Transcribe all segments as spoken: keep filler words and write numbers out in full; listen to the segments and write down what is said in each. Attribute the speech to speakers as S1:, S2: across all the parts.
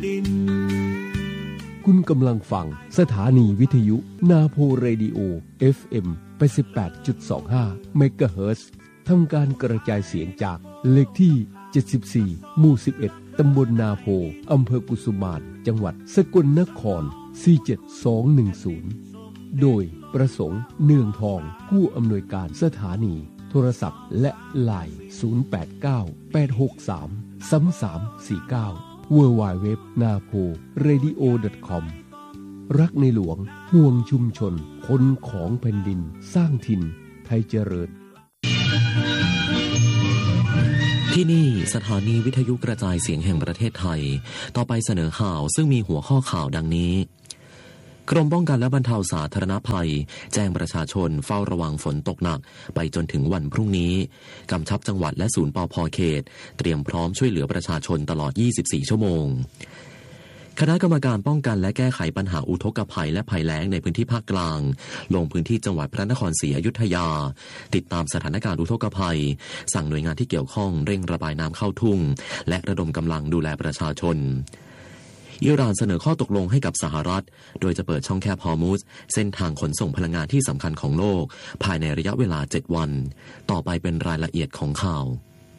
S1: คุณกำลังฟังสถานีวิทยุนาโพเรดิโอ เอฟ เอ็ม แปดสิบแปดจุดสองห้า เมกะเฮิรตซ์ทำการกระจายเสียงจากเลขที่เจ็ดสิบสี่หมู่สิบเอ็ดตำบลนาโพอำเภอกุสุมานจังหวัดสกลนครสี่เจ็ดสองหนึ่งศูนย์โดยประสงค์เนืองทองผู้อำนวยการสถานีโทรศัพท์และไลน์ศูนย์ แปด เก้า แปด หก สาม สาม สาม สี่ เก้า ดับเบิลยู ดับเบิลยู ดับเบิลยู ดอท นาโพเรดิโอ ดอท คอม รักในหลวงห่วงชุมชนคนของแผ่นดินสร้างถิ่นไทยเจริญ
S2: ที่นี่สถานีวิทยุกระจายเสียงแห่งประเทศไทยต่อไปเสนอข่าวซึ่งมีหัวข้อข่าวดังนี้กรมป้องกันและบรรเทาสาธารณภัยแจ้งประชาชนเฝ้าระวังฝนตกหนักไปจนถึงวันพรุ่งนี้กำชับจังหวัดและศูนย์ปภ.เขตเตรียมพร้อมช่วยเหลือประชาชนตลอดยี่สิบสี่ชั่วโมงคณะกรรมการป้องกันและแก้ไขปัญหาอุทกภัยและภัยแล้งในพื้นที่ภาคกลางลงพื้นที่จังหวัดพระนครศรีอยุธยาติดตามสถานการณ์อุทกภัยสั่งหน่วยงานที่เกี่ยวข้องเร่งระบายน้ำเข้าทุ่งและระดมกำลังดูแลประชาชนอิหร่านเสนอข้อตกลงให้กับสหรัฐโดยจะเปิดช่องแคบฮอร์มุซเส้นทางขนส่งพลังงานที่สำคัญของโลกภายในระยะเวลาเจ็ดวันต่อไปเป็นรายละเอียดของข่าว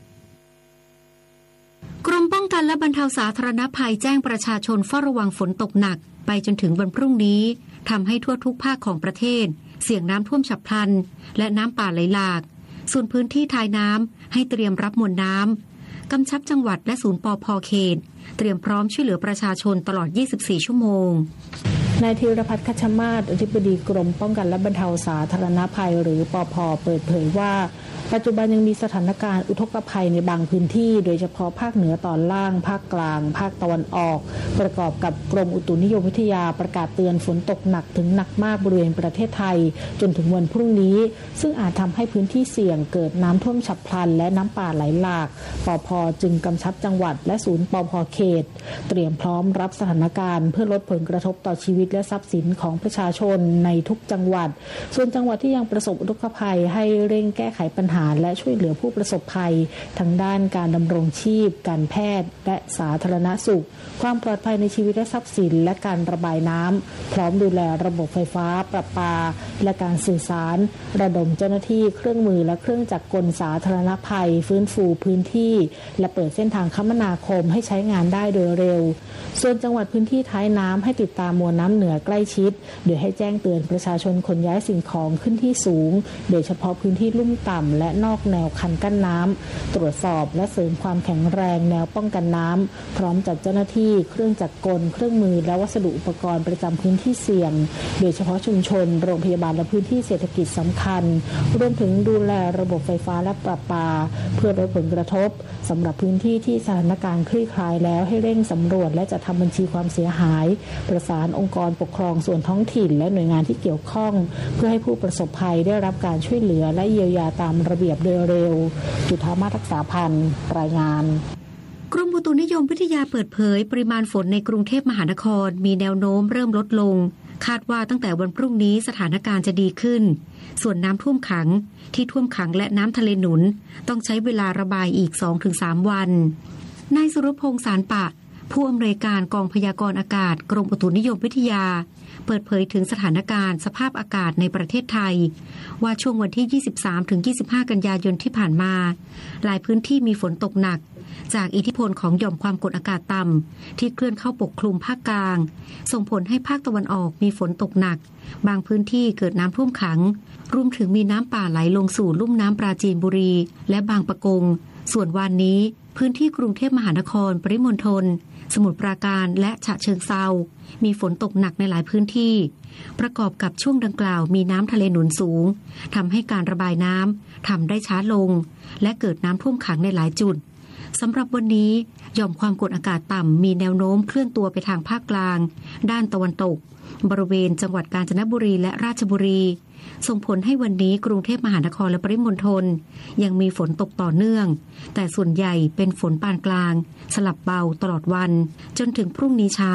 S3: กรมป้องกันและบรรเทาสาธารณภัยแจ้งประชาชนเฝ้าระวังฝนตกหนักไปจนถึงวันพรุ่งนี้ทำให้ทั่วทุกภาคของประเทศเสี่ยงน้ำท่วมฉับพลันและน้ำป่าไหลหลากส่วนพื้นที่ท้ายน้ำให้เตรียมรับมวลน้ำกำชับจังหวัดและศูนย์ปภ.เขตเตรียมพร้อมช่วยเหลือประชาชนตลอดยี่สิบสี่ชั่วโมง
S4: นายธีรพัฒน์คัชมาศอธิบดีกรมป้องกันและบรรเทาสาธารณภัยหรือปภ.เปิดเผยว่าปัจจุบันยังมีสถานการณ์อุทกภัยในบางพื้นที่โดยเฉพาะภาคเหนือตอนล่างภาคกลางภาคตะวันออกประกอบกับกรมอุตุนิยมวิทยาประกาศเตือนฝนตกหนักถึงหนักมากบริเวณประเทศไทยจนถึงวันพรุ่งนี้ซึ่งอาจทำให้พื้นที่เสี่ยงเกิดน้ำท่วมฉับพลันและน้ำป่าไหลหลากปภ.จึงกำชับจังหวัดและศูนย์ปภ.เขตเตรียมพร้อมรับสถานการณ์เพื่อลดผลกระทบต่อชีวิตและทรัพย์สินของประชาชนในทุกจังหวัดส่วนจังหวัดที่ยังประสบอุทกภัยให้เร่งแก้ไขปัญหาและช่วยเหลือผู้ประสบภัยทั้งด้านการดำรงชีพการแพทย์และสาธารณสุขความปลอดภัยในชีวิตและทรัพย์สินและการระบายน้ำพร้อมดูแลระบบไฟฟ้าประปาและการสื่อสารระดมเจ้าหน้าที่เครื่องมือและเครื่องจักรกลสาธารณภัยฟื้นฟูพื้นที่และเปิดเส้นทางคมนาคมให้ใช้งานได้โดยเร็วส่วนจังหวัดพื้นที่ท้ายน้ำให้ติดตามมวลน้ำเหนือใกล้ชิดโดยให้แจ้งเตือนประชาชนขนย้ายสิ่งของขึ้นที่สูงโดยเฉพาะพื้นที่ลุ่มต่ำและนอกแนวคันกั้นน้ำตรวจสอบและเสริมความแข็งแรงแนวป้องกันน้ำพร้อมจัดเจ้าหน้าที่เครื่องจักรกลเครื่องมือและวัสดุอุปกรณ์ประจำพื้นที่เสี่ยงโดยเฉพาะชุมชนโรงพยาบาลและพื้นที่เศรษฐกิจสำคัญรวมถึงดูแลระบบไฟฟ้าและประปาเพื่อลดผลกระทบสำหรับพื้นที่ที่สถานการณ์คลี่คลายแล้วให้เร่งสำรวจและจัดทำบัญชีความเสียหายประสานองค์กรปกครองส่วนท้องถิ่นและหน่วยงานที่เกี่ยวข้องเพื่อให้ผู้ประสบภัยได้รับการช่วยเหลือและเยียวยาตามระเบียบโดยเร็วจุฑามาศรักษาพันธ์รายงาน
S3: กรมอุตุนิยมวิทยาเปิดเผยปริมาณฝนในกรุงเทพมหานครมีแนวโน้มเริ่มลดลงคาดว่าตั้งแต่วันพรุ่งนี้สถานการณ์จะดีขึ้นส่วนน้ำท่วมขังที่ท่วมขังและน้ำทะเลหนุนต้องใช้เวลาระบายอีก สองถึงสาม วันนายสุรพงษ์สารปะผู้อำนวยการกองพยากรณ์อากาศกรมอุตุนิยมวิทยาเปิดเผยถึงสถานการณ์สภาพอากาศในประเทศไทยว่าช่วงวันที่ ยี่สิบสามถึงยี่สิบห้า กันยายนที่ผ่านมาหลายพื้นที่มีฝนตกหนักจากอิทธิพลของหย่อมความกดอากาศต่ำที่เคลื่อนเข้าปกคลุมภาคกลางส่งผลให้ภาคตะวันออกมีฝนตกหนักบางพื้นที่เกิดน้ำท่วมขังรวมถึงมีน้ำป่าไหลลงสู่ลุ่มน้ำปราจีนบุรีและบางปะกงส่วนวันนี้พื้นที่กรุงเทพมหานครปริมณฑลสมุทรปราการและฉะเชิงเทรามีฝนตกหนักในหลายพื้นที่ประกอบกับช่วงดังกล่าวมีน้ำทะเลหนุนสูงทำให้การระบายน้ำทำได้ช้าลงและเกิดน้ำท่วมขังในหลายจุดสำหรับวันนี้หย่อมความกดอากาศต่ำมีแนวโน้มเคลื่อนตัวไปทางภาคกลางด้านตะวันตกบริเวณจังหวัดกาญจนบุรีและราชบุรีส่งผลให้วันนี้กรุงเทพมหานครและปริมณฑลยังมีฝนตกต่อเนื่องแต่ส่วนใหญ่เป็นฝนปานกลางสลับเบาตลอดวันจนถึงพรุ่งนี้เช้า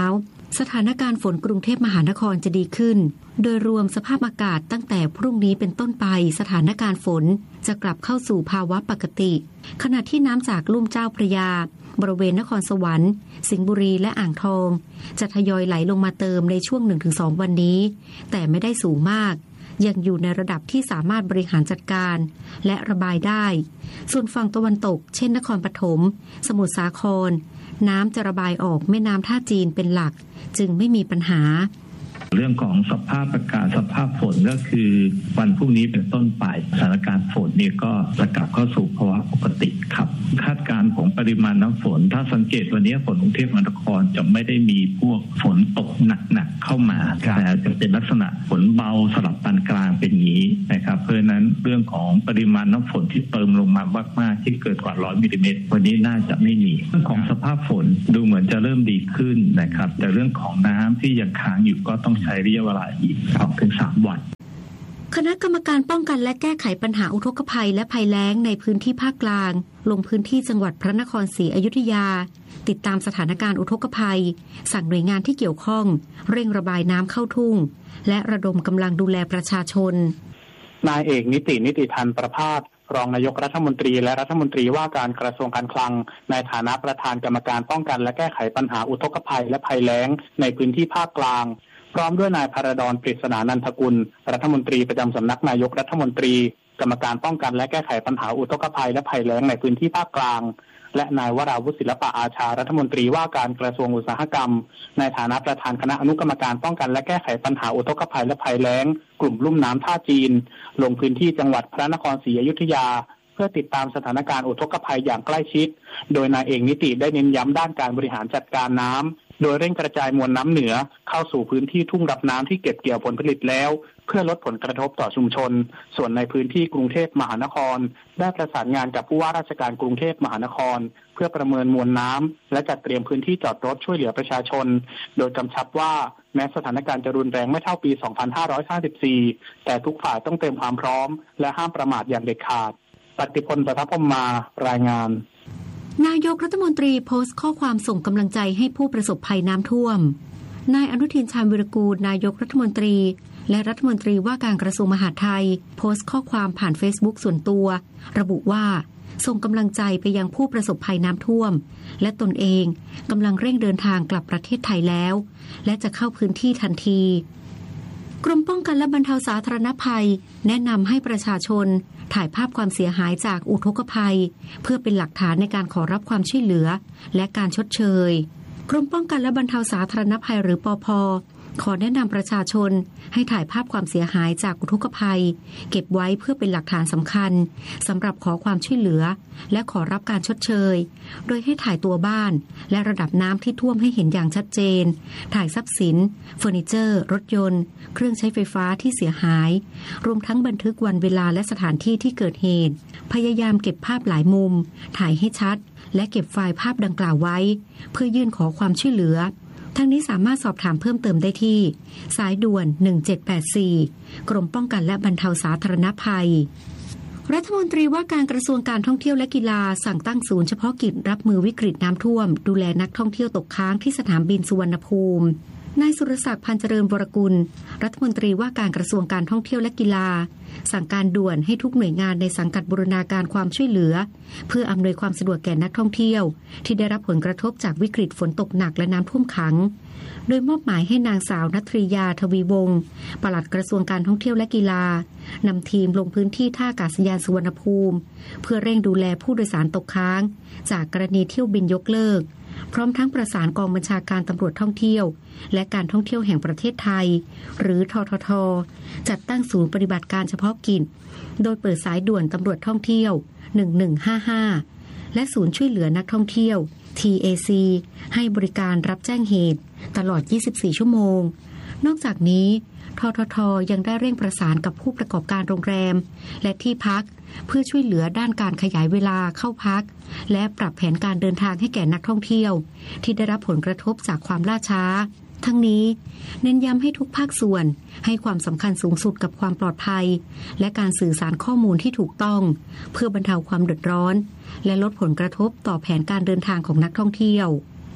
S3: สถานการณ์ฝนกรุงเทพมหานครจะดีขึ้นโดยรวมสภาพอากาศตั้งแต่พรุ่งนี้เป็นต้นไปสถานการณ์ฝนจะกลับเข้าสู่ภาวะปกติขณะที่น้ำจากลุ่มเจ้าพระยาบริเวณนครสวรรค์สิงห์บุรีและอ่างทองจะทยอยไหลลงมาเติมในช่วง หนึ่งถึงสอง วันนี้แต่ไม่ได้สูงมากยังอยู่ในระดับที่สามารถบริหารจัดการและระบายได้ส่วนฝั่งตะวันตกเช่นนครปฐมสมุทรสาครน้ำจะระบายออกแม่น้ำท่าจีนเป็นหลักจึงไม่มีปัญหา
S5: เรื่องของสภาพอากาศสภาพฝนก็คือวันพรุ่งนี้เป็นต้นไปสถานการณ์ฝนนี่ก็จะกลับเข้าสู่ภาวะปกติครับคาดการณ์ของปริมาณน้ำฝนถ้าสังเกตวันนี้ฝนกรุงเทพมหานครจะไม่ได้มีพวกฝนตกหนักๆเข้ามาแต่จะเป็นลักษณะฝนเบาสลับปานกลางเป็นอย่างนี้นะครับเพราะฉะนั้นเรื่องของปริมาณน้ำฝนที่เติมลงมามากๆที่เกิดกว่าร้อยมิลลิเมตรวันนี้น่าจะไม่มีเรื่องของสภาพฝนดูเหมือนจะเริ่มดีขึ้นนะครับแต่เรื่องของน้ำที่ยังค้างอยู่ก็ต้องใช้ระยะเวลาอีก สองถึงสาม วัน
S3: คณะกรรมการป้องกันและแก้ไขปัญหาอุทกภัยและภัยแล้งในพื้นที่ภาคกลางลงพื้นที่จังหวัดพระนครศรีอยุธยาติดตามสถานการณ์อุทกภัยสั่งหน่วยงานที่เกี่ยวข้องเร่งระบายน้ำเข้าทุ่งและระดมกำลังดูแลประชาชน
S6: นายเอกนิตินิติธันประภาสรองนายกรัฐมนตรีและรัฐมนตรีว่าการกระทรวงการคลังในฐานะประธานกรรมการป้องกันและแก้ไขปัญหาอุทกภัยและภัยแล้งในพื้นที่ภาคกลางพร้อมด้วยนายภารดร ปริศนานันทกุลรัฐมนตรีประจำสำนักนายกรัฐมนตรีกรรมการป้องกันและแก้ไขปัญหาอุทกภัยและภัยแล้งในพื้นที่ภาคกลางและนายวราวุฒิศิลปะอาชารัฐมนตรีว่าการกระทรวงอุตสาหกรรมในฐานะประธานคณะอนุกรรมการป้องกันและแก้ไขปัญหาอุทกภัยและภัยแล้งกลุ่มลุ่มน้ำท่าจีนลงพื้นที่จังหวัดพระนครศรีอยุธยาเพื่อติดตามสถานการณ์อุทกภัยอย่างใกล้ชิดโดยนายเอกนิติได้เน้นย้ำด้านการบริหารจัดการน้ำโดยเร่งกระจายมวลน้ำเหนือเข้าสู่พื้นที่ทุ่งรับน้ำที่เก็บเกี่ยวผลผลิตแล้วเพื่อลดผลกระทบต่อชุมชนส่วนในพื้นที่กรุงเทพมหานครได้ประสานงานกับผู้ว่าราชการกรุงเทพมหานครเพื่อประเมินมวลน้ำและจัดเตรียมพื้นที่จอดรถช่วยเหลือประชาชนโดยกำชับว่าแม้สถานการณ์จะรุนแรงไม่เท่าปี สองพันห้าร้อยห้าสิบสี่ แต่ทุกฝ่ายต้องเตรียมความพร้อมและห้ามประมาทอย่างเด็ดขาดปฏิพล ประทับพรหมมารายงาน
S3: นายกรัฐมนตรีโพสต์ข้อความส่งกำลังใจให้ผู้ประสบภัยน้ำท่วมนายอนุทินชาญวิรากูลนายกรัฐมนตรีและรัฐมนตรีว่าการกระทรวงมหาดไทยโพสต์ข้อความผ่าน Facebook ส่วนตัวระบุว่าส่งกำลังใจไปยังผู้ประสบภัยน้ำท่วมและตนเองกำลังเร่งเดินทางกลับประเทศไทยแล้วและจะเข้าพื้นที่ทันทีกรมป้องกันและบรรเทาสาธารณภัยแนะนำให้ประชาชนถ่ายภาพความเสียหายจากอุทกภัยเพื่อเป็นหลักฐานในการขอรับความช่วยเหลือและการชดเชยกรมป้องกันและบรรเทาสาธารณภัยหรือปภ.ขอแนะนำประชาชนให้ถ่ายภาพความเสียหายจากอุทกภัยเก็บไว้เพื่อเป็นหลักฐานสำคัญสำหรับขอความช่วยเหลือและขอรับการชดเชยโดยให้ถ่ายตัวบ้านและระดับน้ำที่ท่วมให้เห็นอย่างชัดเจนถ่ายทรัพย์สินเฟอร์นิเจอร์รถยนต์เครื่องใช้ไฟฟ้าที่เสียหายรวมทั้งบันทึกวันเวลาและสถานที่ที่เกิดเหตุพยายามเก็บภาพหลายมุมถ่ายให้ชัดและเก็บไฟล์ภาพดังกล่าวไว้เพื่อยื่นขอความช่วยเหลือทั้งนี้สามารถสอบถามเพิ่มเติมได้ที่สายด่วนหนึ่งเจ็ดแปดสี่กรมป้องกันและบรรเทาสาธารณภัยรัฐมนตรีว่าการกระทรวงการท่องเที่ยวและกีฬาสั่งตั้งศูนย์เฉพาะกิจรับมือวิกฤตน้ำท่วมดูแลนักท่องเที่ยวตกค้างที่สนามบินสุวรรณภูมินายสุรศักดิ์พันเจริญวรกุลรัฐมนตรีว่าการกระทรวงการท่องเที่ยวและกีฬาสั่งการด่วนให้ทุกหน่วยงานในสังกัดบูรณาการความช่วยเหลือเพื่ออำนวยความสะดวกแก่นักท่องเที่ยวที่ได้รับผลกระทบจากวิกฤตฝนตกหนักและน้ำท่วมขังโดยมอบหมายให้นางสาวณัฐรียาทวีวงศ์ปลัดกระทรวงการท่องเที่ยวและกีฬานำทีมลงพื้นที่ท่าอากาศยานสุวรรณภูมิเพื่อเร่งดูแลผู้โดยสารตกค้างจากกรณีเที่ยวบินยกเลิกพร้อมทั้งประสานกองบัญชาการตำรวจท่องเที่ยวและการท่องเที่ยวแห่งประเทศไทยหรือททท.จัดตั้งศูนย์ปฏิบัติการเฉพาะกิจโดยเปิดสายด่วนตำรวจท่องเที่ยวหนึ่งหนึ่งห้าห้าและศูนย์ช่วยเหลือนักท่องเที่ยว ที เอ ซี ให้บริการรับแจ้งเหตุตลอดยี่สิบสี่ชั่วโมงนอกจากนี้ททท.ยังได้เร่งประสานกับผู้ประกอบการโรงแรมและที่พักเพื่อช่วยเหลือด้านการขยายเวลาเข้าพักและปรับแผนการเดินทางให้แก่นักท่องเที่ยวที่ได้รับผลกระทบจากความล่าช้าทั้งนี้เน้นย้ำให้ทุกภาคส่วนให้ความสำคัญสูงสุดกับความปลอดภัยและการสื่อสารข้อมูลที่ถูกต้องเพื่อบรรเทาความเดือดร้อนและลดผลกระทบต่อแผนการเดินทางของนักท่องเที่ยว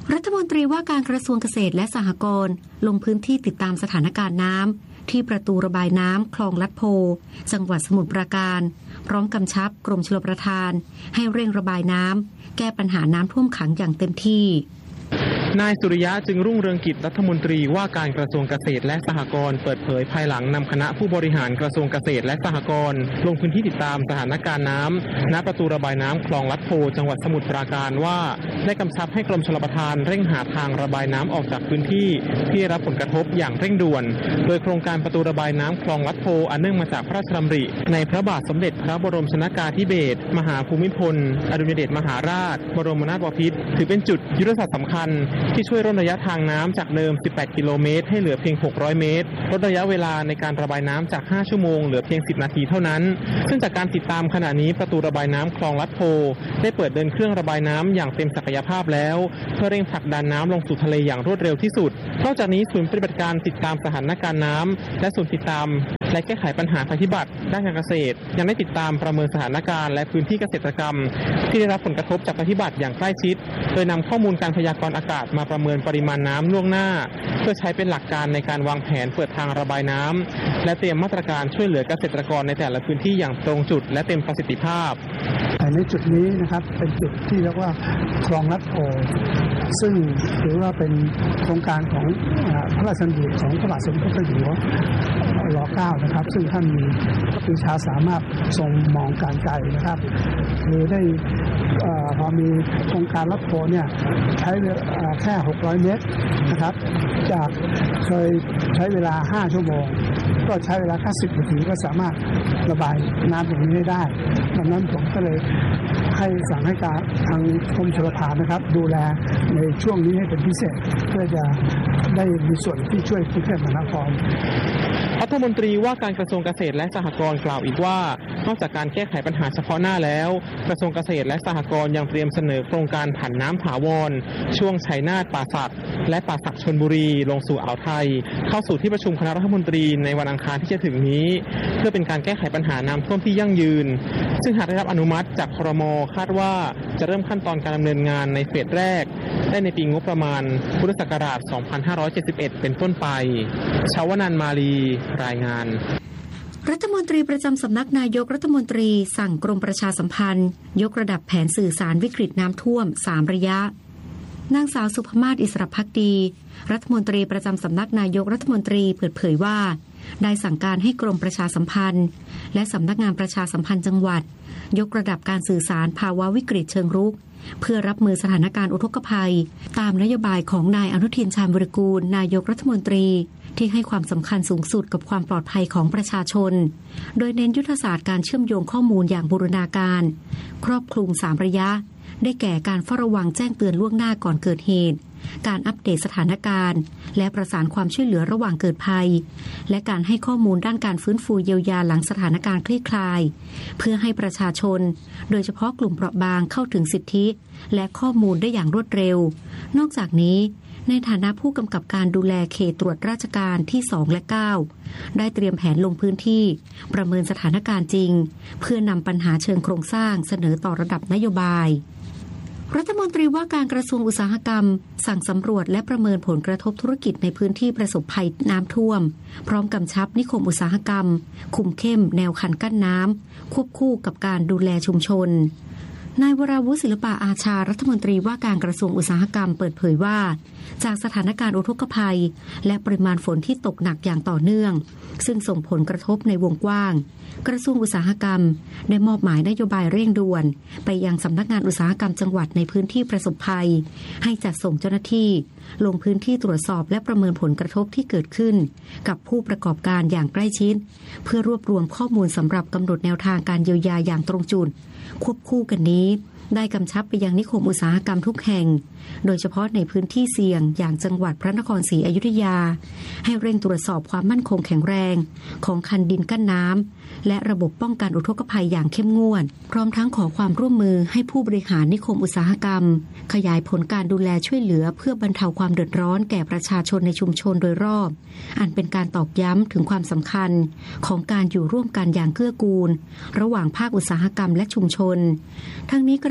S3: รัฐมนตรีว่าการกระทรวงเกษตรและสหกรณ์ลงพื้นที่ติดตามสถานการณ์น้ำที่ประตูระบายน้ำคลองลัดโพจังหวัดสมุทรปราการพร้อมกำชับกรมชลประทานให้เร่งระบายน้ำแก้ปัญหาน้ำท่วมขังอย่างเต็มที่
S7: นายสุริยะจึงรุ่งเรืองกิจรัฐมนตรีว่าการกระทรวงเกษตรและสหกรณ์เปิดเผยภายหลังนำคณะผู้บริหารกระทรวงเกษตรและสหกรณ์ลงพื้นที่ติดตามสถานการณ์น้ำณประตูระบายน้ำคลองลัดโพจังหวัดสมุทรปราการว่าได้กำชับให้กรมชลประทานเร่งหาทางระบายน้ำออกจากพื้นที่ที่ได้รับผลกระทบอย่างเร่งด่วนโดยโครงการประตูระบายน้ำคลองลัดโพอันเนื่องมาจากพระราชดำริในพระบาทสมเด็จพระบรมชนกาธิเบศรมหาภูมิพลอดุลยเดชมหาราชบรมนาถบพิตรถือเป็นจุดยุทธศาสตร์สำคัญที่ช่วยลดระยะทางน้ำจากเดิมสิบแปดกิโลเมตรให้เหลือเพียงหกร้อยเมตรลดระยะเวลาในการระบายน้ำจากห้าชั่วโมงเหลือเพียงสิบนาทีเท่านั้นซึ่งจากการติดตามขณะนี้ประตูระบายน้ำคลองลัดโพได้เปิดเดินเครื่องระบายน้ำอย่างเต็มศักยภาพแล้วเพื่อเร่งผลักดันน้ำลงสู่ทะเลอย่างรวดเร็วที่สุดนอกจากนี้ศูนย์ปฏิบัติการติดตามสถานการณ์น้ำและศูนย์ติดตามและแก้ไขปัญหาภัยพิบัติด้านการเกษตรยังได้ติดตามประเมินสถานการณ์และพื้นที่เกษตรกรรมที่ได้รับผลกระทบจากภัยพิบัติอย่างใกล้ชิดโดยนำข้อมูลการพยากรณ์อากาศมาประเมินปริมาณน้ำล่วงหน้าเพื่อใช้เป็นหลักการในการวางแผนเปิดทางระบายน้ำและเตรียมมาตรการช่วยเหลือเกษตรกรในแต่ละพื้นที่อย่างตรงจุดและเต็มประสิทธิภาพ
S8: ในจุดนี้นะครับเป็นจุดที่เรียกว่าคลองลัดโพซึ่งถือว่าเป็นโครงการของพระราชดำริของพระบาทสมเด็จพระเจ้าอยู่หัวรอเก้านะครับซึ่งท่านมีพระปรีชาสามารถทรงมองการไกลนะครับคือได้พอมีโครงการลัดโพเนี่ยใช้แค่หกร้อยเมตรนะครับจากเคยใช้เวลาห้าชั่วโมงก็ใช้เวลาแค่สิบนาทีก็สามารถระบายน้ำตรงนี้ได้ดังนั้นผมก็เลยให้สั่งให้การทางกรมชลประทานนะครับดูแลในช่วงนี้ให้เป็นพิเศษเพื่อจะได้มีส่วนที่ช่วยกรุงเทพมหานคร
S7: รัฐมนตรีว่าการกระทรวงเกษตรและสหกรณ์กล่าวอีกว่านอกจากการแก้ไขปัญหาเฉพาะหน้าแล้วกระทรวงเกษตรและสหกรณ์ยังเตรียมเสนอโครงการผันน้ำถาวรช่วงชัยนาทป่าสักและป่าสักชลบุรีลงสู่อ่าวไทยเข้าสู่ที่ประชุมคณะรัฐมนตรีในวันอังคารที่จะถึงนี้เพื่อเป็นการแก้ไขปัญหาน้ำท่วมที่ยั่งยืนซึ่งหากได้รับอนุมัติจากครม.คาดว่าจะเริ่มขั้นตอนการดำเนินงานในเฟสแรกได้ในปีงบประมาณพุทธศักราชสองพันห้าร้อยเจ็ดสิบเอ็ดเป็นต้นไปชาวนันท์มาลีรายงาน
S3: รัฐมนตรีประจำสำนักนายกรัฐมนตรีสั่งกรมประชาสัมพันธ์ยกระดับแผนสื่อสารวิกฤตน้ำท่วมสามระยะนางสาวสุภมาศอิสระภักดีรัฐมนตรีประจำสำนักนายกรัฐมนตรีเปิดเผยว่าได้สั่งการให้กรมประชาสัมพันธ์และสำนักงานประชาสัมพันธ์จังหวัดยกระดับการสื่อสารภาวะวิกฤตเชิงรุกเพื่อรับมือสถานการณ์อุทกภัยตามนโยบายของนายอนุทินชาญวิรากูลนายกรัฐมนตรีที่ให้ความสำคัญสูงสุดกับความปลอดภัยของประชาชนโดยเน้นยุทธศาสตร์การเชื่อมโยงข้อมูลอย่างบูรณาการครอบคลุมสามระยะได้แก่การเฝ้าระวังแจ้งเตือนล่วงหน้าก่อนเกิดเหตุการอัปเดตสถานการณ์และประสานความช่วยเหลือระหว่างเกิดภัยและการให้ข้อมูลด้านการฟื้นฟูเยียวยาหลังสถานการณ์คลี่คลายเพื่อให้ประชาชนโดยเฉพาะกลุ่มเปราะบางเข้าถึงสิทธิและข้อมูลได้อย่างรวดเร็วนอกจากนี้ในฐานะผู้กำกับการดูแลเขตตรวจราชการที่สองและเก้าได้เตรียมแผนลงพื้นที่ประเมินสถานการณ์จริงเพื่อนำปัญหาเชิงโครงสร้างเสนอต่อระดับนโยบายรัฐมนตรีว่าการกระทรวงอุตสาหกรรมสั่งสำรวจและประเมินผลกระทบธุรกิจในพื้นที่ประสบภัยน้ำท่วมพร้อมกำชับนิคมอุตสาหกรรมคุมเข้มแนวคันกั้นน้ำควบคู่กับการดูแลชุมชนนายวราวุฒิศิลปะอาชารัฐมนตรีว่าการกระทรวงอุตสาหกรรมเปิดเผยว่าจากสถานการณ์อุทกภัยและปริมาณฝนที่ตกหนักอย่างต่อเนื่องซึ่งส่งผลกระทบในวงกว้างกระทรวงอุตสาหกรรมได้มอบหมายนโยบายเร่งด่วนไปยังสำนักงานอุตสาหกรรมจังหวัดในพื้นที่ประสบภัยให้จัดส่งเจ้าหน้าที่ลงพื้นที่ตรวจสอบและประเมินผลกระทบที่เกิดขึ้นกับผู้ประกอบการอย่างใกล้ชิดเพื่อรวบรวมข้อมูลสำหรับกำหนดแนวทางการเยียวยาอย่างตรงจุดควบคู่กันนี้ได้กำชับไปยังนิคมอุตสาหกรรมทุกแห่งโดยเฉพาะในพื้นที่เสี่ยงอย่างจังหวัดพระนครศรีอยุธยาให้เร่งตรวจสอบความมั่นคงแข็งแรงของคันดินกั้นน้ำและระบบป้องกันอุทกภัยอย่างเข้มงวดพร้อมทั้งขอความร่วมมือให้ผู้บริหารนิคมอุตสาหกรรมขยายผลการดูแลช่วยเหลือเพื่อบรรเทาความเดือดร้อนแก่ประชาชนในชุมชนโดยรอบอันเป็นการตอกย้ำถึงความสำคัญของการอยู่ร่วมกันอย่างเกื้อกูลระหว่างภาคอุตสาหกรรมและชุมชนทั้งนี้กระ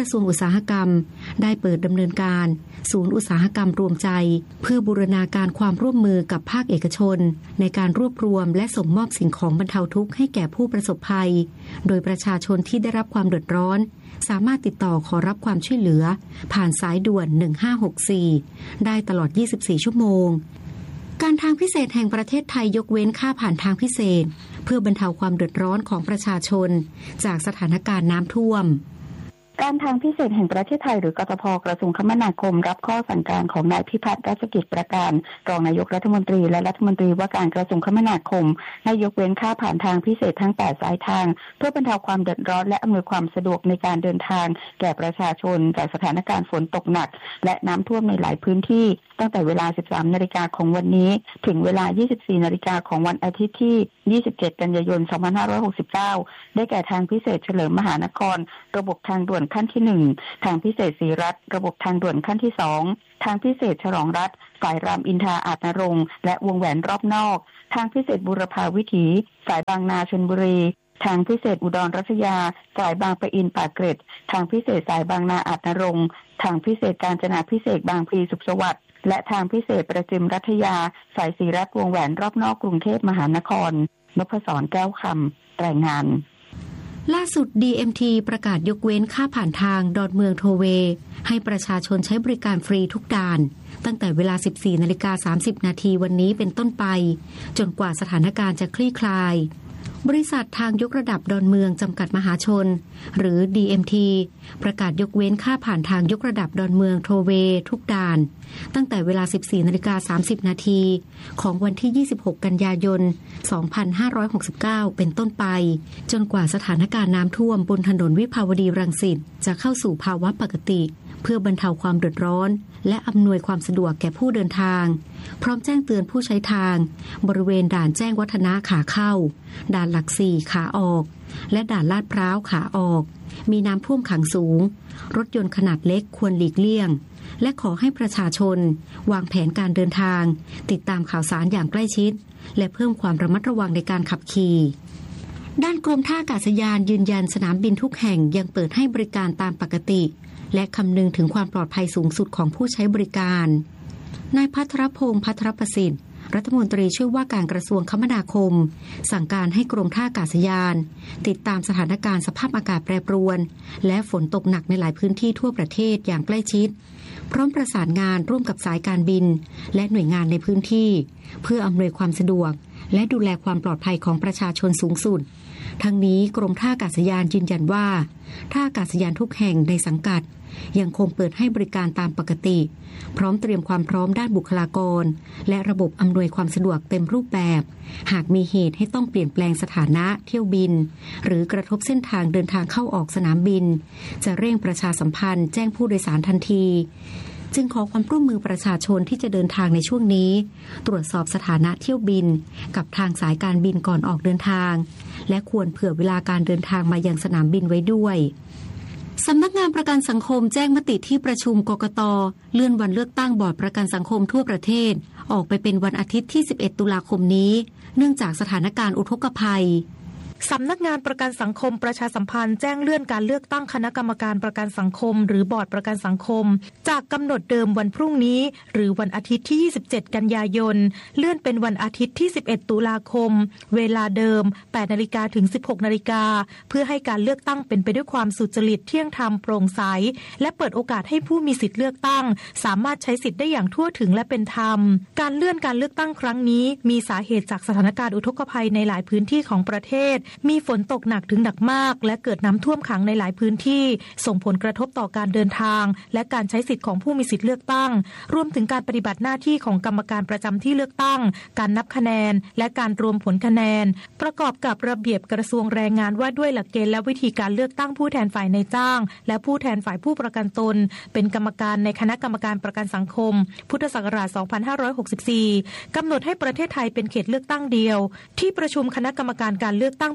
S3: ระทรวงอุตสาหกรรมได้เปิดดำเนินการศูนย์อุตสาหกรรมรวมใจเพื่อบูรณาการความร่วมมือกับภาคเอกชนในการรวบรวมและส่งมอบสิ่งของบรรเทาทุกข์ให้แก่ผู้ประสบภัยโดยประชาชนที่ได้รับความเดือดร้อนสามารถติดต่อขอรับความช่วยเหลือผ่านสายด่วนหนึ่งห้าหกสี่ได้ตลอดยี่สิบสี่ชั่วโมงการทางพิเศษแห่งประเทศไทยยกเว้นค่าผ่านทางพิเศษเพื่อบรรเทาความเดือดร้อนของประชาชนจากสถานการณ์น้ำท่วม
S9: การทางพิเศษแห่งประเทศไทยหรือกทพ.กระทรวงคมนาคมรับข้อสั่งการของนายพิพัฒน์รัชกิจประการรองนายกรัฐมนตรีและรัฐมนตรีว่าการกระทรวงคมนาคมให้ยกเว้นค่าผ่านทางพิเศษทั้งแปดสายทางเพื่อบรรเทาความเดือดร้อนและอำนวยความสะดวกในการเดินทางแก่ประชาชนจากสถานการณ์ฝนตกหนักและน้ำท่วมในหลายพื้นที่ตั้งแต่เวลา สิบสามนาฬิกาของวันนี้ถึงเวลา ยี่สิบสี่นาฬิกาของวันอาทิตย์ที่ยี่สิบเจ็ดกันยายนสองพันห้าร้อยหกสิบเก้าได้แก่ทางพิเศษเฉลิมมหานครระบบทางด่วนขั้นที่หนึ่งทางพิเศษศรีรัตน์ระบบทางด่วนขั้นที่สองทางพิเศษฉลองรัฐสายรามอินทราอาจนรงค์และวงแหวนรอบนอกทางพิเศษบูรพาวิถีสายบางนาชลบุรีทางพิเศษอุดรรัชยาสายบางปะอินปากเกร็ดทางพิเศษสายบางนาอาจนรงค์ทางพิเศษกาญจนาพิเศษบางพลีสุขสวัสดิ์และทางพิเศษประจิมรัฐยาสายศรีรัตน์วงแหวนรอบนอกกรุงเทพมหานครนพศรแก้วคำรายงาน
S3: ล่าสุด ดี เอ็ม ที ประกาศยกเว้นค่าผ่านทางดอนเมืองโทเวย์ให้ประชาชนใช้บริการฟรีทุกด่านตั้งแต่เวลา สิบสี่นาฬิกาสามสิบนาทีวันนี้เป็นต้นไปจนกว่าสถานการณ์จะคลี่คลายบริษัททางยกระดับดอนเมืองจำกัดมหาชนหรือ ดี เอ็ม ที ประกาศยกเว้นค่าผ่านทางยกระดับดอนเมืองโทเวย์ทุกด่านตั้งแต่เวลา สิบสี่นาฬิกาสามสิบนาทีของวันที่ยี่สิบหกกันยายนสองพันห้าร้อยหกสิบเก้าเป็นต้นไปจนกว่าสถานการณ์น้ำท่วมบนถนนวิภาวดีรังสิตจะเข้าสู่ภาวะปกติเพื่อบรรเทาความเดือดร้อนและอำนวยความสะดวกแก่ผู้เดินทางพร้อมแจ้งเตือนผู้ใช้ทางบริเวณด่านแจ้งวัฒนะขาเข้าด่านหลักสี่ขาออกและด่านลาดพร้าวขาออกมีน้ำท่วมขังสูงรถยนต์ขนาดเล็กควรหลีกเลี่ยงและขอให้ประชาชนวางแผนการเดินทางติดตามข่าวสารอย่างใกล้ชิดและเพิ่มความระมัดระวังในการขับขี่ด้านกรมท่าอากาศยานยืนยันสนามบินทุกแห่งยังเปิดให้บริการตามปกติและคำนึงถึงความปลอดภัยสูงสุดของผู้ใช้บริการนายภัทรพงษ์ภัทรประสิทธิ์รัฐมนตรีช่วยว่าการกระทรวงคมนาคมสั่งการให้กรมท่าอากาศยานติดตามสถานการณ์สภาพอากาศแปรปรวนและฝนตกหนักในหลายพื้นที่ทั่วประเทศอย่างใกล้ชิดพร้อมประสานงานร่วมกับสายการบินและหน่วยงานในพื้นที่เพื่ออำนวยความสะดวกและดูแลความปลอดภัยของประชาชนสูงสุดทั้งนี้กรมท่าอากาศยานยืนยันว่าท่าอากาศยานทุกแห่งในสังกัดยังคงเปิดให้บริการตามปกติพร้อมเตรียมความพร้อมด้านบุคลากรและระบบอำนวยความสะดวกเต็มรูปแบบหากมีเหตุให้ต้องเปลี่ยนแปลงสถานะเที่ยวบินหรือกระทบเส้นทางเดินทางเข้าออกสนามบินจะเร่งประชาสัมพันธ์แจ้งผู้โดยสารทันทีจึงขอความร่วมมือประชาชนที่จะเดินทางในช่วงนี้ตรวจสอบสถานะเที่ยวบินกับทางสายการบินก่อนออกเดินทางและควรเผื่อเวลาการเดินทางมายังสนามบินไว้ด้วยสำนักงานประกันสังคมแจ้งมติที่ประชุมกกต.เลื่อนวันเลือกตั้งบอร์ดประกันสังคมทั่วประเทศออกไปเป็นวันอาทิตย์ที่สิบเอ็ดตุลาคมนี้เนื่องจากสถานการณ์อุทกภัย
S10: สำนักงานประกันสังคมประชาสัมพันธ์แจ้งเลื่อนการเลือกตั้งคณะกรรมการประกันสังคมหรือบอร์ดประกันสังคมจากกำหนดเดิมวันพรุ่งนี้หรือวันอาทิตย์ที่ยี่สิบเจ็ดกันยายนเลื่อนเป็นวันอาทิตย์ที่สิบเอ็ดตุลาคมเวลาเดิม แปดนาฬิกา ถึง สิบหกนาฬิกาเพื่อให้การเลือกตั้งเป็นไปด้วยความสุจริตเที่ยงธรรมโปร่งใสและเปิดโอกาสให้ผู้มีสิทธิ์เลือกตั้งสามารถใช้สิทธิ์ได้อย่างทั่วถึงและเป็นธรรมการเลื่อนการเลือกตั้งครั้งนี้มีสาเหตุจากสถานการณ์อุทกภัยในหลายพื้นที่ของประเทศมีฝนตกหนักถึงหนักมากและเกิดน้ำท่วมขังในหลายพื้นที่ส่งผลกระทบต่อการเดินทางและการใช้สิทธิ์ของผู้มีสิทธิ์เลือกตั้งรวมถึงการปฏิบัติหน้าที่ของกรรมการประจำที่เลือกตั้งการนับคะแนนและการรวมผลคะแนนประกอบกับระเบียบกระทรวงแรงงานว่าด้วยหลักเกณฑ์และวิธีการเลือกตั้งผู้แทนฝ่ายนายจ้างและผู้แทนฝ่ายผู้ประกันตนเป็นกรรมการในคณะกรรมการประกันสังคมพุทธศักราชสองพันห้าร้อยหกสิบสี่กำหนดให้ประเทศไทยเป็นเขตเลือกตั้งเดียวที่ประชุมคณะกรรมการการเลือกตั้ง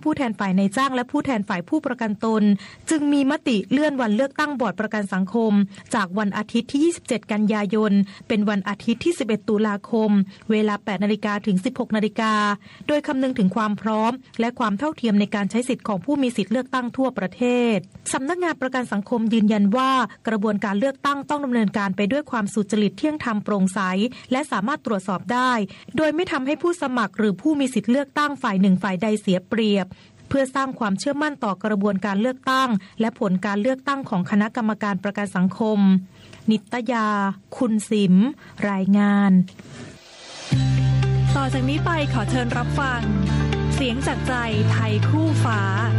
S10: ผู้แทนฝ่ายนายจ้างและผู้แทนฝ่ายผู้ประกันตนจึงมีมติเลื่อนวันเลือกตั้งบอร์ดประกันสังคมจากวันอาทิตย์ที่ยี่สิบเจ็ดกันยายนเป็นวันอาทิตย์ที่สิบเอ็ดตุลาคมเวลา แปดนาฬิกา ถึง สิบหกนาฬิกา โดยคำนึงถึงความพร้อมและความเท่าเทียมในการใช้สิทธิ์ของผู้มีสิทธิ์เลือกตั้งทั่วประเทศสำนักงานประกันสังคมยืนยันว่ากระบวนการเลือกตั้งต้องดำเนินการไปด้วยความสุจริตเที่ยงธรรมโปร่งใสและสามารถตรวจสอบได้โดยไม่ทำให้ผู้สมัครหรือผู้มีสิทธิ์เลือกตั้งฝ่ายหนึ่งฝ่ายใดเสียเปรียบเพื่อสร้างความเชื่อมั่นต่อกระบวนการเลือกตั้งและผลการเลือกตั้งของคณะกรรมการประกันสังคมนิตยาคุณสิมรายงาน
S11: ต่อจากนี้ไปขอเชิญรับฟังเสียงจากใจไทยคู่ฟ้า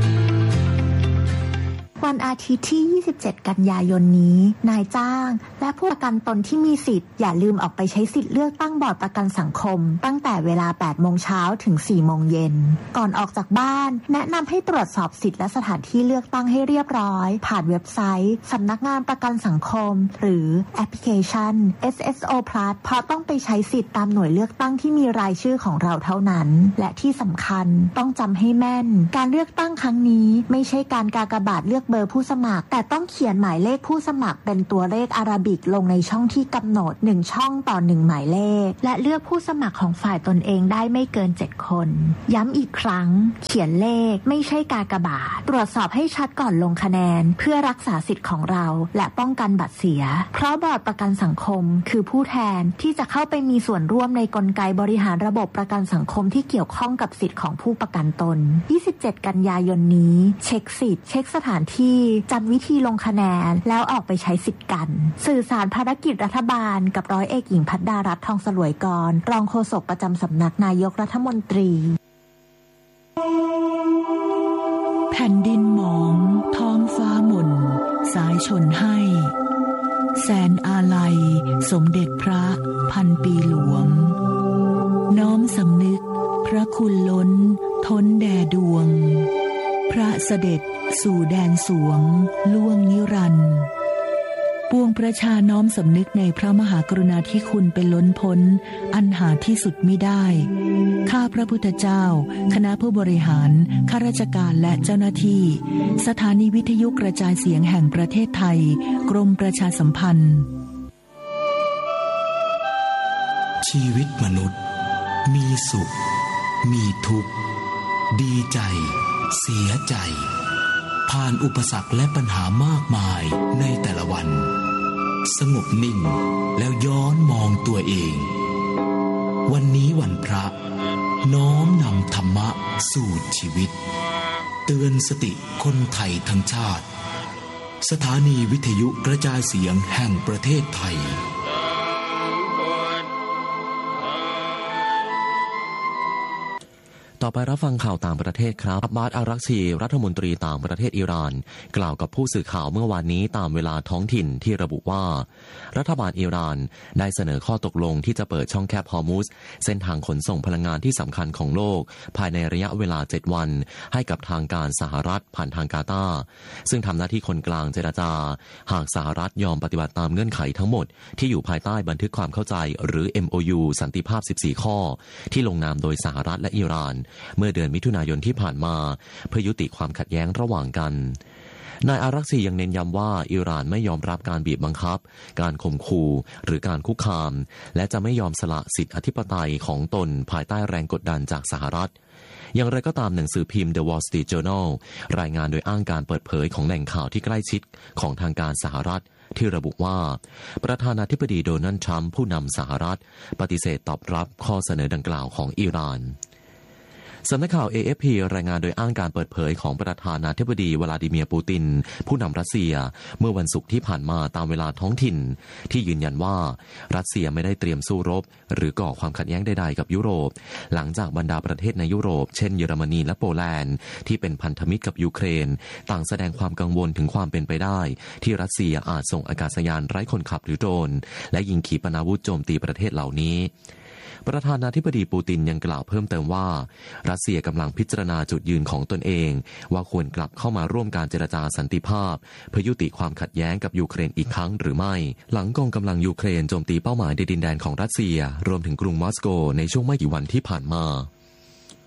S12: วันอาทิตย์ที่ยี่สิบเจ็ดกันยายนนี้นายจ้างและผู้ประกันตนที่มีสิทธิ์อย่าลืมออกไปใช้สิทธิ์เลือกตั้งบอร์ดประกันสังคมตั้งแต่เวลา แปดโมงเช้าถึง สี่โมงเย็นก่อนออกจากบ้านแนะนำให้ตรวจสอบสิทธิ์และสถานที่เลือกตั้งให้เรียบร้อยผ่านเว็บไซต์สำนักงานประกันสังคมหรือแอปพลิเคชัน เอส เอส โอ Plus เพราะต้องไปใช้สิทธิ์ตามหน่วยเลือกตั้งที่มีรายชื่อของเราเท่านั้นและที่สำคัญต้องจำให้แม่นการเลือกตั้งครั้งนี้ไม่ใช่การกากบาทเลือกเบอร์ผู้สมัครแต่ต้องเขียนหมายเลขผู้สมัครเป็นตัวเลขอาราบิกลงในช่องที่กำหนดหนึ่งช่องต่อหนึ่งหมายเลขและเลือกผู้สมัครของฝ่ายตนเองได้ไม่เกินเจ็ดคนย้ำอีกครั้งเขียนเลขไม่ใช่กากบาทตรวจสอบให้ชัดก่อนลงคะแนนเพื่อรักษาสิทธิ์ของเราและป้องกันบัตรเสียเพราะบอร์ดประกันสังคมคือผู้แทนที่จะเข้าไปมีส่วนร่วมในกลไกบริหารระบบประกันสังคมที่เกี่ยวข้องกับสิทธิ์ของผู้ประกันตนยี่สิบเจ็ดกันยายนนี้เช็คสิทธิ์เช็คสถานที่จำวิธีลงคะแนนแล้วออกไปใช้สิทธิ์กันสื่อสารภารกิจรัฐบาลกับร้อยเอกหญิงพัดดารัตน์ทองสลวยกรรองโฆษกประจำสำนักนายกรัฐมนตรี
S13: แผ่นดินหมองท้องฟ้าหม่นสายชนให้แสนอาลัยสมเด็จพระพันปีหลวงน้อมสำนึกพระคุณล้นท้นแด่ดวงพระเสด็จสู่แดนสวงล่วงนิรันดร์ปวงประชาน้อมสำนึกในพระมหากรุณาธิคุณเป็นล้นพ้นอันหาที่สุดมิได้ข้าพระพุทธเจ้าคณะผู้บริหารข้าราชการและเจ้าหน้าที่สถานีวิทยุกระจายเสียงแห่งประเทศไทยกรมประชาสัมพันธ์
S14: ชีวิตมนุษย์มีสุขมีทุกข์ดีใจเสียใจผ่านอุปสรรคและปัญหามากมายในแต่ละวันสงบนิ่งแล้วย้อนมองตัวเองวันนี้วันพระน้อมนำธรรมะสู่ชีวิตเตือนสติคนไทยทั้งชาติสถานีวิทยุกระจายเสียงแห่งประเทศไทย
S2: ต่อไปรับฟังข่าวต่างประเทศครับอับบาส อารักชีรัฐมนตรีต่างประเทศอิหร่านกล่าวกับผู้สื่อข่าวเมื่อวานนี้ตามเวลาท้องถิ่นที่ระบุว่ารัฐบาลอิหร่านได้เสนอข้อตกลงที่จะเปิดช่องแคบฮอร์มุซเส้นทางขนส่งพลังงานที่สำคัญของโลกภายในระยะเวลาเจ็ดวันให้กับทางการสหรัฐผ่านทางกาตาร์ซึ่งทำหน้าที่คนกลางเจรจาหากสหรัฐยอมปฏิบัติตามเงื่อนไขทั้งหมดที่อยู่ภายใต้บันทึกความเข้าใจหรือ เอ็ม โอ ยู สันติภาพสิบสี่ข้อที่ลงนามโดยสหรัฐและอิหร่านเมื่อเดือนมิถุนายนที่ผ่านมาเพื่อยุติความขัดแย้งระหว่างกันนายอารักชียังเน้นย้ำว่าอิหร่านไม่ยอมรับการบีบบังคับการข่มขู่หรือการคุกคามและจะไม่ยอมสละสิทธิอธิปไตยของตนภายใต้แรงกดดันจากสหรัฐอย่างไรก็ตามหนังสือพิมพ์ The Wall Street Journal รายงานโดยอ้างการเปิดเผยของแหล่งข่าวที่ใกล้ชิดของทางการสหรัฐที่ระบุว่าประธานาธิบดีโดนัลด์ทรัมป์ผู้นำสหรัฐปฏิเสธตอบรับข้อเสนอดังกล่าวของอิหร่านสำนักข่าว เอ เอฟ พี รายงานโดยอ้างการเปิดเผยของประธานาธิบดีวลาดิเมียร์ปูตินผู้นำรัสเซียเมื่อวันศุกร์ที่ผ่านมาตามเวลาท้องถิ่นที่ยืนยันว่ารัสเซียไม่ได้เตรียมสู้รบหรือก่อความขัดแย้งใดๆกับยุโรปหลังจากบรรดาประเทศในยุโรปเช่นเยอรมนีและโปแลนด์ที่เป็นพันธมิตรกับยูเครนต่างแสดงความกังวลถึงความเป็นไปได้ที่รัสเซียอาจส่งอากาศยานไร้คนขับหรือโดรนและยิงขีปนาวุธโจมตีประเทศเหล่านี้ประธานาธิบดีปูตินยังกล่าวเพิ่มเติมว่ารัสเซียกำลังพิจารณาจุดยืนของตนเองว่าควรกลับเข้ามาร่วมการเจรจาสันติภาพเพื่อยุติความขัดแย้งกับยูเครนอีกครั้งหรือไม่หลังกองกำลังยูเครนโจมตีเป้าหมายในดินแดนของรัสเซียรวมถึงกรุงมอสโกในช่วงไม่กี่วันที่ผ่านมา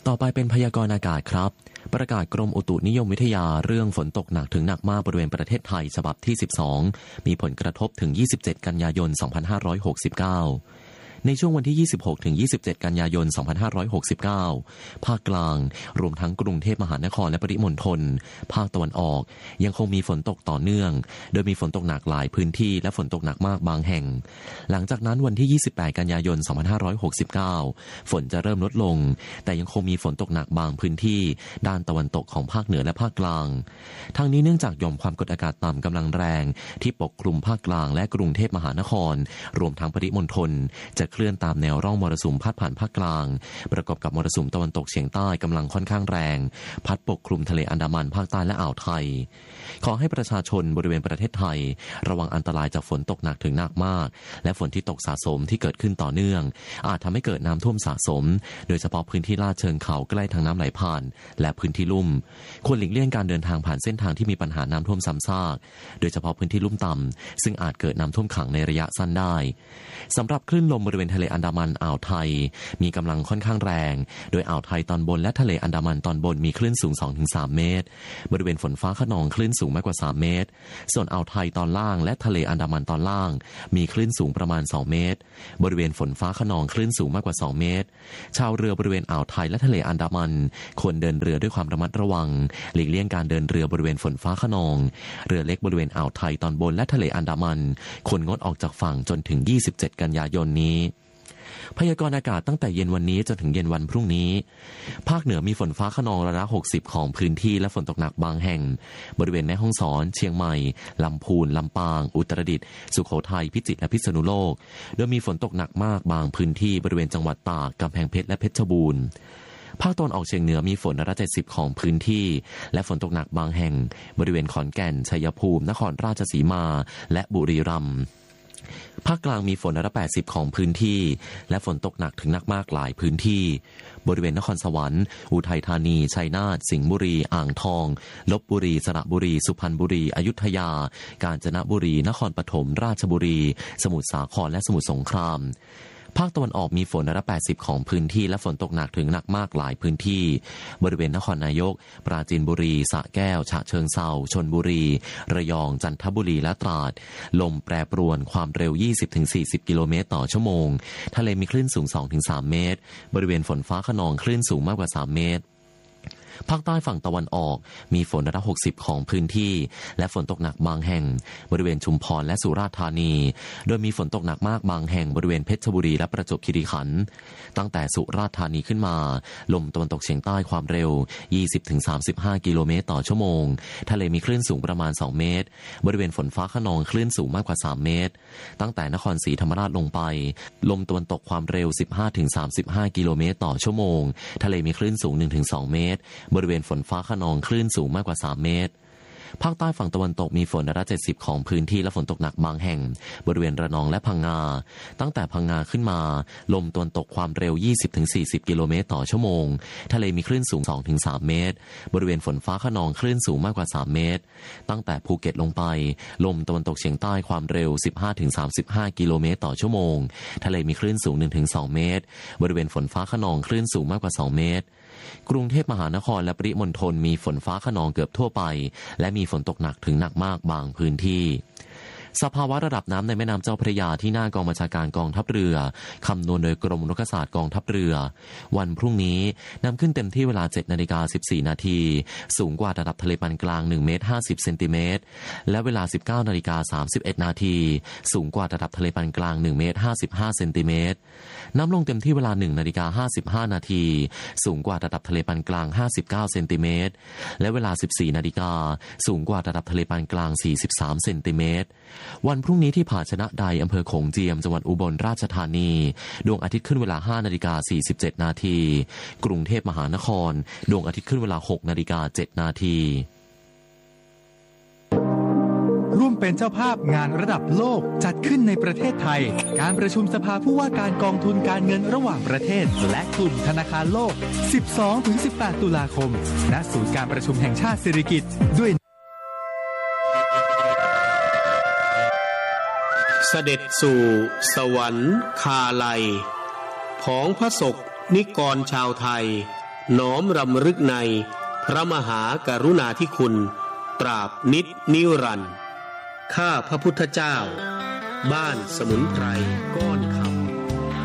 S2: ต่อไปเป็นพยากรณ์อากาศครับประกาศกรมอุตุนิยมวิทยาเรื่องฝนตกหนักถึงหนักมากบริเวณประเทศไทยฉบับที่สิบสองมีผลกระทบถึงยี่สิบเจ็ดกันยายนสองพันห้าร้อยหกสิบเก้าในช่วงวันที่ยี่สิบหกถึงยี่สิบเจ็ดกันยายนสองพันห้าร้อยหกสิบเก้าภาคกลางรวมทั้งกรุงเทพมหานครและปริมณฑลภาคตะวันออกยังคงมีฝนตกต่อเนื่องโดยมีฝนตกหนักหลายพื้นที่และฝนตกหนักมากบางแห่งหลังจากนั้นวันที่ยี่สิบแปดกันยายนสองพันห้าร้อยหกสิบเก้าฝนจะเริ่มลดลงแต่ยังคงมีฝนตกหนักบางพื้นที่ด้านตะวันตกของภาคเหนือและภาคกลางทางนี้เนื่องจากหย่อมความกดอากาศต่ำกำลังแรงที่ปกคลุมภาคกลางและกรุงเทพมหานครรวมทั้งปริมณฑลจะเคลื่อนตามแนวร่องมรสุมพัดผ่านภาคกลางประกอบกับมรสุมตะวันตกเฉียงใต้กำลังค่อนข้างแรงพัดปกคลุมทะเลอันดามันภาคใต้และอ่าวไทยขอให้ประชาชนบริเวณประเทศไทยระวังอันตรายจากฝนตกหนักถึงหนักมากและฝนที่ตกสะสมที่เกิดขึ้นต่อเนื่องอาจทำให้เกิดน้ำท่วมสะสมโดยเฉพาะพื้นที่ลาดเชิงเขาใกล้ทางน้ำไหลผ่านและพื้นที่ลุ่มควรหลีกเลี่ยงการเดินทางผ่านเส้นทางที่มีปัญหาน้ำท่วมซ้ำซากโดยเฉพาะพื้นที่ลุ่มต่ำซึ่งอาจเกิดน้ำท่วมขังในระยะสั้นได้สำหรับคลื่นลมบริเวณทะเลอันดามันอ่าวไทยมีกำลังค่อนข้างแรงโดยอ่าวไทยตอนบนและทะเลอันดามันตอนบนมีคลื่นสูง สองถึงสาม เมตรบริเวณฝนฟ้าคะนองคลื่นสูงมากกว่าสามเมตรส่วนอ่าวไทยตอนล่างและทะเลอันดามันตอนล่างมีคลื่นสูงประมาณสองเมตรบริเวณฝนฟ้าคะนองคลื่นสูงมากกว่าสองเมตรชาวเรือบริเวณอ่าวไทยและทะเลอันดามันควรเดินเรือด้วยความระมัดระวังหลีกเลี่ยงการเดินเรือบริเวณฝนฟ้าคะนองเรือเล็กบริเวณอ่าวไทยตอนบนและทะเลอันดามันควรงดออกจากฝั่งจนถึงยี่สิบเจ็ดกันยายนนี้พยากรณ์อากาศตั้งแต่เย็นวันนี้จนถึงเย็นวันพรุ่งนี้ภาคเหนือมีฝนฟ้าคะนองร้อยละหกสิบของพื้นที่และฝนตกหนักบางแห่งบริเวณแม่ฮ่องสอนเชียงใหม่ลำพูนลำปางอุตรดิตถ์สุโขทัยพิจิตรและพิษณุโลกโดยมีฝนตกหนักมากบางพื้นที่บริเวณจังหวัดตากกำแพงเพชรและเพชรบูรณ์ภาคตะวันออกเฉียงเหนือมีฝนร้อยละเจ็ดสิบของพื้นที่และฝนตกหนักบางแห่งบริเวณขอนแก่นชัยภูมินครราชสีมาและบุรีรัมย์ภาคกลางมีฝนร้อยละแปดสิบของพื้นที่และฝนตกหนักถึงหนักมากหลายพื้นที่บริเวณนครสวรรค์อุทัยธานีชัยนาทสิงห์บุรีอ่างทองลพบุรีสระบุรีสุพรรณบุรีอยุธยากาญจนบุรีนครปฐมราชบุรีสมุทรสาครและสมุทรสงครามภาคตะวันออกมีฝนร้อยละแปดสิบของพื้นที่และฝนตกหนักถึงหนักมากหลายพื้นที่บริเวณนครนายกปราจีนบุรีสระแก้วฉะเชิงเทราชลบุรีระยองจันทบุรีและตราดลมแปรปรวนความเร็ว ยี่สิบถึงสี่สิบ กิโลเมตรต่อชั่วโมงทะเลมีคลื่นสูง สองถึงสาม เมตรบริเวณฝนฟ้าคะนองคลื่นสูงมากกว่าสามเมตรภาคใต้ฝั่งตะวันออกมีฝนร้อยละหกสิบของพื้นที่และฝนตกหนักบางแห่งบริเวณชุมพรและสุราษฎร์ธานีโดยมีฝนตกหนักมากบางแห่งบริเวณเพชรบุรีและประจวบคีรีขันธ์ตั้งแต่สุราษฎร์ธานีขึ้นมาลมตะวันตกเฉียงใต้ความเร็ว ยี่สิบถึงสามสิบห้า กิโลเมตรต่อชั่วโมงทะเลมีคลื่นสูงประมาณสองเมตรบริเวณฝนฟ้าคะนองคลื่นสูงมากกว่าสามเมตรตั้งแต่นครศรีธรรมราชลงไปลมตะวันตกความเร็ว สิบห้าถึงสามสิบห้า กิโลเมตรต่อชั่วโมงทะเลมีคลื่นสูง หนึ่งถึงสอง เมตรบริเวณฝนฟ้าคะนองคลื่นสูงมากกว่าสามเมตรภาคใต้ฝั่งตะวันตกมีฝนร้อยละเจ็ดสิบของพื้นที่และฝนตกหนักบางแห่งบริเวณระนองและพังงาตั้งแต่พังงาขึ้นมาลมตะวันตกความเร็ว ยี่สิบถึงสี่สิบ กิโลเมตรต่อชั่วโมงทะเลมีคลื่นสูง สองถึงสาม เมตรบริเวณฝนฟ้าคะนองคลื่นสูงมากกว่าสามเมตรตั้งแต่ภูเก็ตลงไปลมตะวันตกเฉียงใต้ความเร็ว สิบห้าถึงสามสิบห้า กิโลเมตรต่อชั่วโมงทะเลมีคลื่นสูง หนึ่งถึงสอง เมตรบริเวณฝนฟ้าคะนองคลื่นสูงมากกว่าสองเมตรกรุงเทพมหานครและปริมณฑลมีฝนฟ้าคะนองเกือบทั่วไปและมีฝนตกหนักถึงหนักมากบางพื้นที่สภาวะระดับน้ำในแม่น้ำเจ้าพระยาที่หน้ากองบัญชาการกองทัพเรือคำนวณโดยกรมอุทกศาสตร์กองทัพเรือวันพรุ่งนี้นำขึ้นเต็มที่เวลา เจ็ดนาฬิกาสิบสี่ นาทีสูงกว่าระดับทะเลปานกลางหนึ่งเมตรห้าสิบเซนติเมตรและเวลา สิบเก้านาฬิกาสามสิบเอ็ด นาทีสูงกว่าระดับทะเลปานกลางหนึ่งเมตรห้าสิบห้าเซนติเมตรน้ำลงเต็มที่เวลา หนึ่งนาฬิกาห้าสิบห้า นาทีสูงกว่าระดับทะเลปานกลางห้าสิบเก้าเซนติเมตรและเวลา สิบสี่นาฬิกาสูงกว่าระดับทะเลปานกลางสี่สิบสามเซนติเมตรวันพรุ่งนี้ที่ผาชนะใดอำเภอโขงเจียมจังหวัดอุบลราชธานีดวงอาทิตย์ขึ้นเวลา ห้านาฬิกาสี่สิบเจ็ด นาทีกรุงเทพมหานครดวงอาทิตย์ขึ้นเวลา หกนาฬิกาเจ็ด นาที
S15: ร่วมเป็นเจ้าภาพงานระดับโลกจัดขึ้นในประเทศไทยการประชุมสภาผู้ว่าการกองทุนการเงินระหว่างประเทศและกลุ่มธนาคารโลก สิบสองถึงสิบแปด ตุลาคมณศูนย์การประชุมแห่งชาติสิริกิติ์ด้วย
S16: เสด็จสู่สวรรคาลัยของพระศกนิกรชาวไทยน้อมรำลึกในพระมหากรุณาธิคุณตราบนิจนิรันดร์ข้าพระพุทธเจ้าบ้านสมุนไพรก้อนขาว